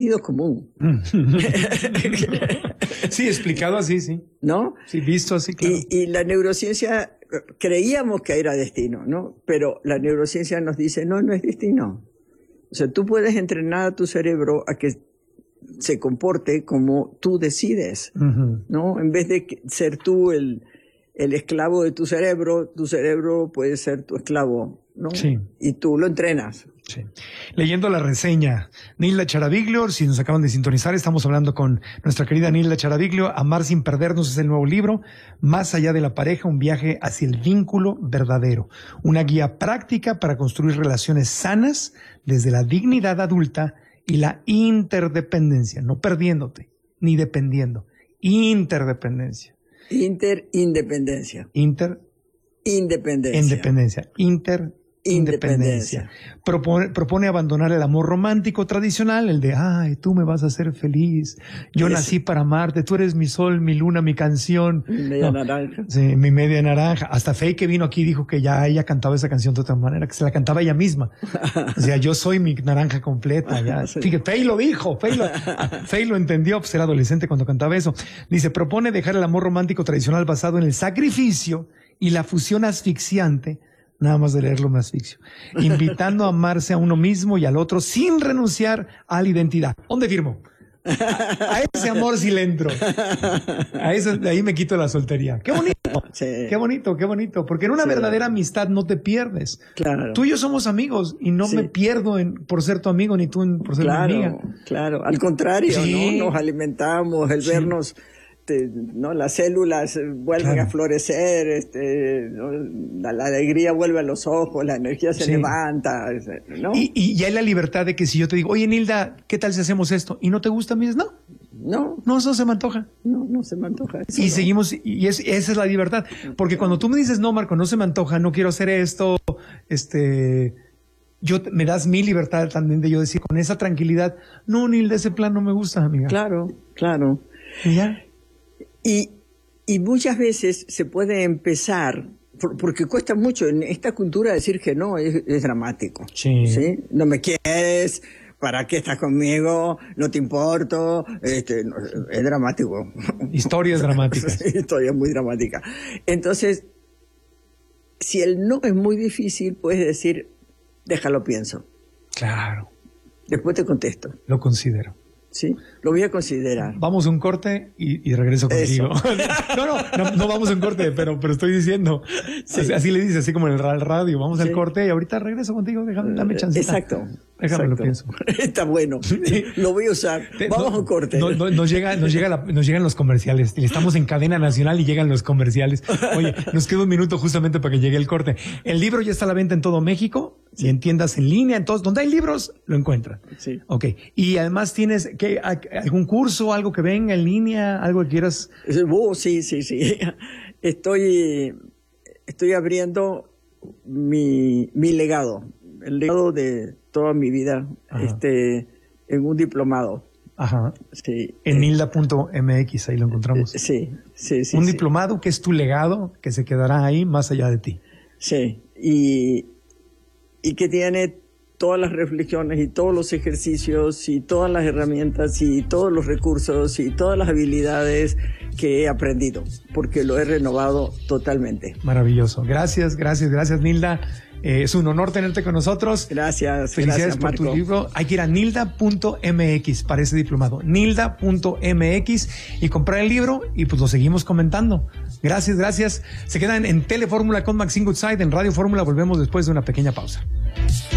sentido común. Sí, explicado así, sí. ¿No? Sí, visto así, claro. Y la neurociencia, creíamos que era destino, ¿no? Pero la neurociencia nos dice, no es destino. O sea, tú puedes entrenar a tu cerebro a que se comporte como tú decides, ¿no? En vez de ser tú el esclavo de tu cerebro puede ser tu esclavo, ¿no? Sí. Y tú lo entrenas. Sí. Leyendo la reseña, Nilda Charaviglio, si nos acaban de sintonizar, estamos hablando con nuestra querida Nilda Charaviglio. Amar sin perdernos es el nuevo libro, Más allá de la pareja, un viaje hacia el vínculo verdadero. Una guía práctica para construir relaciones sanas desde la dignidad adulta y la interdependencia, no perdiéndote, ni dependiendo. Interdependencia. Independencia. Independencia. Propone abandonar el amor romántico tradicional, el de, ay, tú me vas a hacer feliz, yo nací para amarte, tú eres mi sol, mi luna, mi canción. Mi media naranja. Sí, mi media naranja. Hasta Faye, que vino aquí, dijo que ya ella cantaba esa canción de otra manera, que se la cantaba ella misma. O sea, yo soy mi naranja completa. Ya. Sí. Fíjate, Faye lo dijo, Faye lo entendió, pues era adolescente cuando cantaba eso. Dice, propone dejar el amor romántico tradicional basado en el sacrificio y la fusión asfixiante. Nada más de leerlo me asfixio. Invitando a amarse a uno mismo y al otro sin renunciar a la identidad. ¿Dónde firmo? A ese amor sí le entro. De ahí me quito la soltería. ¡Qué bonito! Sí. ¡Qué bonito, qué bonito! Porque en una verdadera amistad no te pierdes. Claro. Tú y yo somos amigos y no me pierdo por ser tu amigo ni tú por ser mi amiga. Claro, al contrario, ¿no? Nos alimentamos, el vernos... ¿no? Las células vuelven a florecer, ¿no? La alegría vuelve a los ojos, la energía se levanta, ¿no? Y hay la libertad de que si yo te digo, oye, Nilda, ¿qué tal si hacemos esto? ¿Y no te gusta? Me dices, no, eso se me antoja. No se me antoja. Y seguimos, esa es la libertad. Porque cuando tú me dices, no, Marco, no se me antoja, no quiero hacer esto, me das mi libertad también de yo decir con esa tranquilidad, no, Nilda, ese plan no me gusta, amiga. Claro. Y ya. Y muchas veces se puede empezar, porque cuesta mucho en esta cultura decir que no, es dramático. Sí. No me quieres, ¿para qué estás conmigo? No te importo. Es dramático. Historias dramáticas. Historia muy dramática. Entonces, si el no es muy difícil, puedes decir, déjalo, pienso. Claro. Después te contesto. Lo considero. Sí, lo voy a considerar. Vamos a un corte y regreso contigo. No vamos a un corte, pero estoy diciendo. Sí. Así le dices, así como en el radio. Vamos al corte y ahorita regreso contigo. Dame chancita. Exacto. Déjame lo pienso. Está bueno. Lo voy a usar. Vamos a un corte. Nos llegan los comerciales. Estamos en cadena nacional y llegan los comerciales. Oye, nos queda un minuto justamente para que llegue el corte. El libro ya está a la venta en todo México. Y en tiendas en línea, entonces, donde hay libros, lo encuentran. Sí. Ok. Y además tienes algún curso, algo que venga en línea, algo que quieras. Sí. Estoy abriendo mi legado, el legado de toda mi vida, en un diplomado. Ajá. Sí. En nilda.mx, ahí lo encontramos. Sí. Un diplomado que es tu legado, que se quedará ahí más allá de ti. Sí. Y que tiene todas las reflexiones y todos los ejercicios y todas las herramientas y todos los recursos y todas las habilidades que he aprendido, porque lo he renovado totalmente. Maravilloso. Gracias, Nilda. Es un honor tenerte con nosotros. Gracias. Felicidades por Marco. tu libro. Hay que ir a nilda.mx para ese diplomado. Nilda.mx y comprar el libro y pues lo seguimos comentando. Gracias. Se quedan en Telefórmula con Maxine Goodside, en Radio Fórmula. Volvemos después de una pequeña pausa.